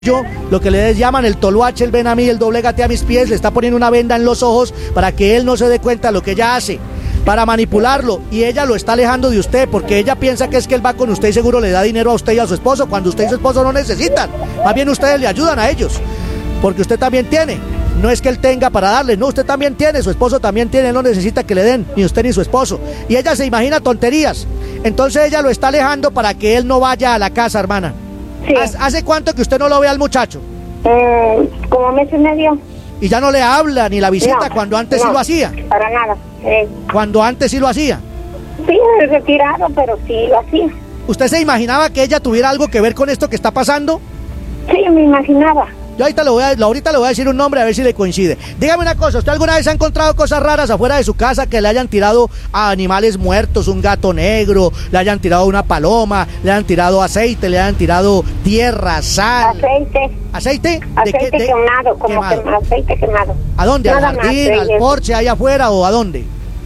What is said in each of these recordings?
Lo que le llaman el toluache, el ven a mí, el doblégate a mis pies, le está poniendo una venda en los ojos para que él no se dé cuenta de lo que ella hace, para manipularlo, y ella lo está alejando de usted porque ella piensa que es que él va con usted y seguro le da dinero a usted y a su esposo cuando usted y su esposo no necesitan, más bien ustedes le ayudan a ellos, porque usted también tiene, no es que él tenga para darle, no, usted también tiene, su esposo también tiene, él no necesita que le den, ni usted ni su esposo, y ella se imagina tonterías, entonces ella lo está alejando para que él no vaya a la casa, hermana. Sí. ¿Hace cuánto que usted no lo ve al muchacho? Como mes y medio. Y ya no le habla ni la visita cuando antes sí lo hacía. Para nada. Cuando antes sí lo hacía. Sí, retirado, pero sí lo hacía. ¿Usted se imaginaba que ella tuviera algo que ver con esto que está pasando? Sí, me imaginaba. Yo ahorita le voy a decir un nombre a ver si le coincide. Dígame una cosa, ¿usted alguna vez ha encontrado cosas raras afuera de su casa que le hayan tirado a animales muertos, un gato negro, le hayan tirado una paloma, le hayan tirado aceite, le hayan tirado tierra, sal? Aceite. ¿Aceite? Aceite quemado, como aceite quemado. ¿A dónde? Nada ¿Al jardín, más, al porche, ahí afuera o a dónde?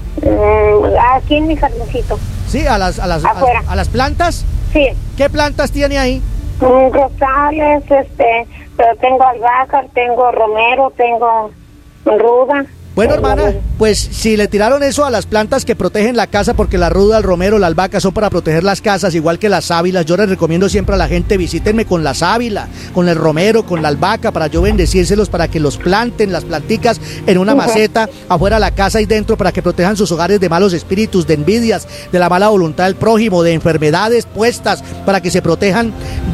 Aquí en mi jardincito. ¿Sí? ¿A las plantas? Sí. ¿Qué plantas tiene ahí? Rosales, pero tengo albahaca, tengo romero, tengo ruda. Bueno, hermana, pues si le tiraron eso a las plantas que protegen la casa, porque la ruda, el romero, la albahaca son para proteger las casas, igual que las sábilas, yo les recomiendo siempre a la gente, visítenme con la sábila, con el romero, con la albahaca, para yo bendecírselos, para que los planten, las planticas en una maceta, afuera de la casa y dentro, para que protejan sus hogares de malos espíritus, de envidias, de la mala voluntad del prójimo, de enfermedades puestas, para que se protejan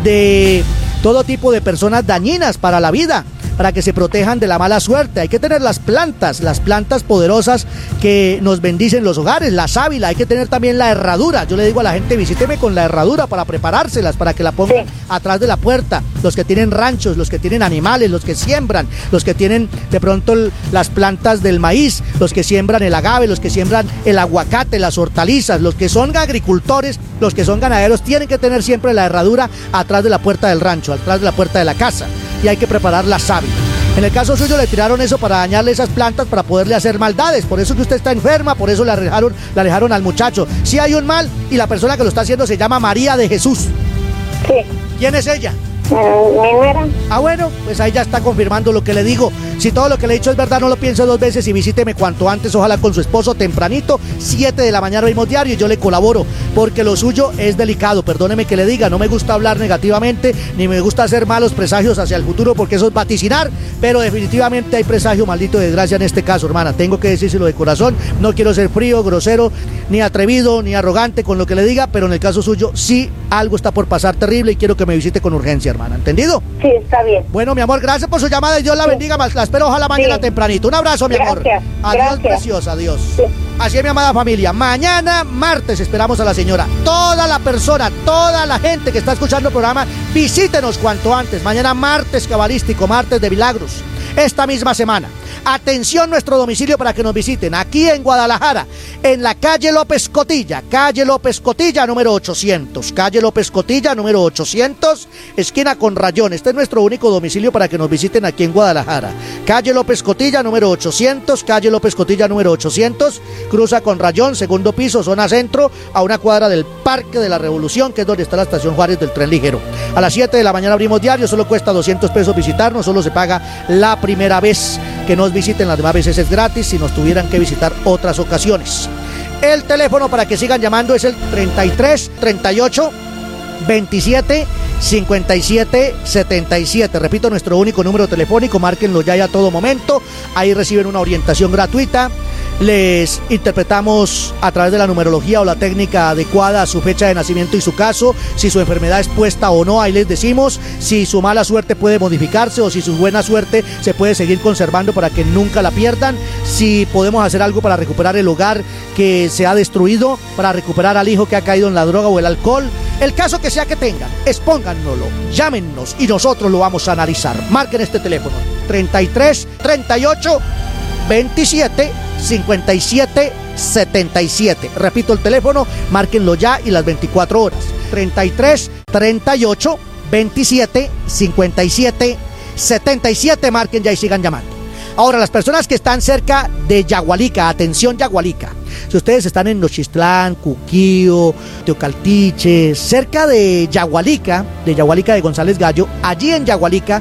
de todo tipo de personas dañinas para la vida, para que se protejan de la mala suerte. Hay que tener las plantas poderosas que nos bendicen los hogares, la sábila, hay que tener también la herradura. Yo le digo a la gente, visíteme con la herradura para preparárselas, para que la pongan atrás de la puerta. Los que tienen ranchos, los que tienen animales, los que siembran, los que tienen de pronto las plantas del maíz, los que siembran el agave, los que siembran el aguacate, las hortalizas, los que son agricultores, los que son ganaderos, tienen que tener siempre la herradura atrás de la puerta del rancho, atrás de la puerta de la casa. Y hay que preparar la sábila. En el caso suyo le tiraron eso para dañarle esas plantas, para poderle hacer maldades. Por eso que usted está enferma, por eso le alejaron al muchacho. Sí hay un mal y la persona que lo está haciendo se llama María de Jesús. Sí. ¿Quién es ella? Mi nuera. Ah, bueno, pues ahí ya está confirmando lo que le digo. Si todo lo que le he dicho es verdad, no lo piense dos veces y visíteme cuanto antes, ojalá con su esposo tempranito, 7 de la mañana mismo diario, y yo le colaboro, porque lo suyo es delicado, perdóneme que le diga, no me gusta hablar negativamente, ni me gusta hacer malos presagios hacia el futuro, porque eso es vaticinar, pero definitivamente hay presagio maldito de desgracia en este caso, hermana, tengo que decírselo de corazón, no quiero ser frío, grosero, ni atrevido, ni arrogante con lo que le diga, pero en el caso suyo sí algo está por pasar terrible y quiero que me visite con urgencia, hermana, ¿entendido? Sí, está bien. Bueno, mi amor, gracias por su llamada y Dios la bendiga más. La espero ojalá mañana tempranito. Un abrazo, mi amor. Adiós, preciosa, adiós. Sí. Así es, mi amada familia. Mañana, martes, esperamos a la señora. Toda la persona, toda la gente que está escuchando el programa, visítenos cuanto antes. Mañana, martes cabalístico, martes de milagros. Esta misma semana. Atención, nuestro domicilio para que nos visiten aquí en Guadalajara, en la calle López Cotilla, número 800, calle López Cotilla, número 800, esquina con Rayón. Este es nuestro único domicilio para que nos visiten aquí en Guadalajara. Calle López Cotilla, número 800, calle López Cotilla, número 800, cruza con Rayón, segundo piso, zona centro, a una cuadra del Parque de la Revolución, que es donde está la estación Juárez del tren ligero. A las 7 de la mañana abrimos diario, solo cuesta 200 pesos visitarnos, solo se paga la primera vez que nos visiten, las demás veces es gratis si nos tuvieran que visitar otras ocasiones. El teléfono para que sigan llamando es el 33 38 27 57 77. Repito, nuestro único número telefónico, márquenlo ya y a todo momento. Ahí reciben una orientación gratuita. Les interpretamos a través de la numerología o la técnica adecuada a su fecha de nacimiento y su caso, si su enfermedad es puesta o no, ahí les decimos si su mala suerte puede modificarse o si su buena suerte se puede seguir conservando para que nunca la pierdan, si podemos hacer algo para recuperar el hogar que se ha destruido, para recuperar al hijo que ha caído en la droga o el alcohol. El caso que sea que tengan, expónganoslo, llámennos y nosotros lo vamos a analizar. Marquen este teléfono, 33 38 27 57 77. Repito el teléfono, márquenlo ya y las 24 horas. 33 38 27 57 77. Marquen ya y sigan llamando. Ahora, las personas que están cerca de Yagualica, atención Yagualica. Si ustedes están en Nochistlán, Cuquío, Teocaltiche, cerca de Yagualica de González Gallo, allí en Yagualica